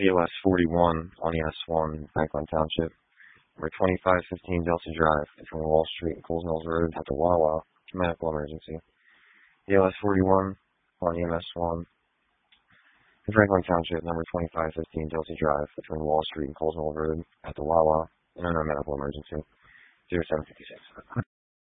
EOS 41 on ES 1, Franklin Township. Number 2515 Delta Drive between Wall Street and Coles Mills Road at the Wawa. Medical emergency. EOS 41 on EMS 1. In Franklin Township, number 2515 Delta Drive between Wall Street and Coles Mills Road at the Wawa. Medical emergency. 0756.